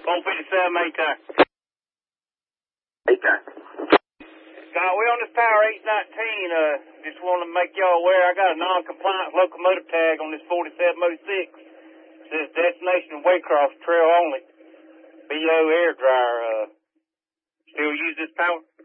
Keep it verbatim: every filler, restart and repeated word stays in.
four fifty-seven, eight time. Eight time. Scott, we on this Power eight nineteen. Uh, just want to make y'all aware I got a non-compliant locomotive tag on this forty-seven oh six. It says destination Waycross, trail only. B O air dryer. Uh, still use this power?